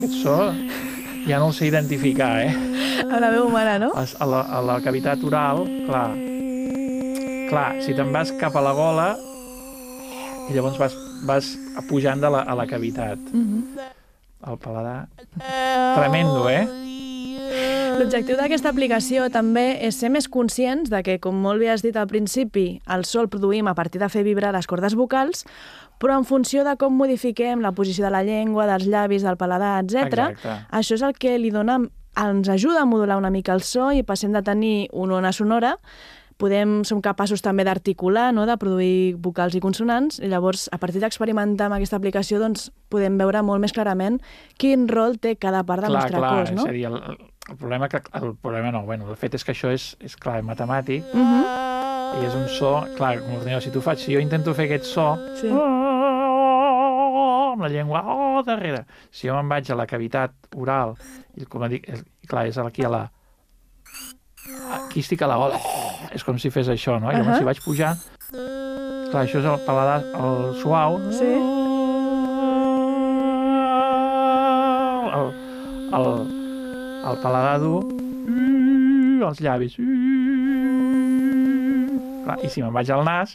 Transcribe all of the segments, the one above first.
Aquest so ja no el sé identificar, A la veu humana, no? A la cavitat oral, clar, si te'n vas cap a la gola, i llavors vas pujant a la cavitat. El paladar... Tremendo, L'objectiu d'aquesta aplicació també és ser més conscients de que, com molt bé has dit al principi, el so el produïm a partir de fer vibrar les cordes vocals, però en funció de com modifiquem la posició de la llengua, dels llavis, del paladar, etc. Això és el que ens ajuda a modular una mica el so i passem de tenir una ona sonora, som capaços també d'articular, no?, de produir vocals i consonants, i llavors, a partir d'experimentar amb aquesta aplicació, doncs, podem veure molt més clarament quin rol té cada part del nostre cos, no? És a dir, el problema no, el fet és que això és clar, matemàtic, i és un so, clar, si jo intento fer aquest so, amb la llengua darrere, si jo me'n vaig a la cavitat oral, i com dic, clar, és aquí aquí estic a la gola, és com si fes això, no? I llavors si vaig pujar, clar, això és el paladar, el suau, el paladar dur, els llavis, clar, i si me'n vaig al nas,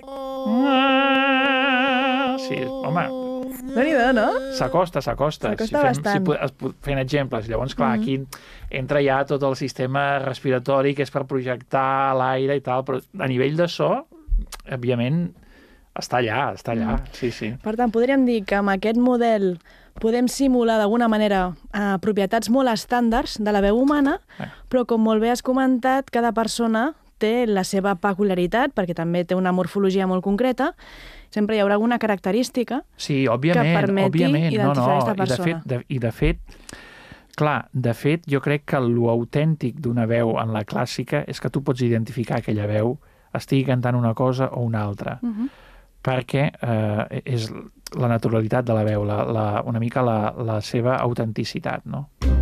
sí, home, Déu-n'hi-do, no? S'acosta. S'acosta bastant. Fent exemples. Llavors, clar, aquí entra ja tot el sistema respiratori que és per projectar l'aire i tal, però a nivell de so, òbviament, està allà, sí. Per tant, podríem dir que amb aquest model podem simular d'alguna manera propietats molt estàndards de la veu humana, però com molt bé has comentat, cada persona té la seva peculiaritat, perquè també té una morfologia molt concreta, sempre hi haurà alguna característica que permeti identificar aquesta persona. I de fet, jo crec que l'autèntic d'una veu en la clàssica és que tu pots identificar aquella veu, estigui cantant una cosa o una altra, perquè és la naturalitat de la veu, una mica la seva autenticitat, no?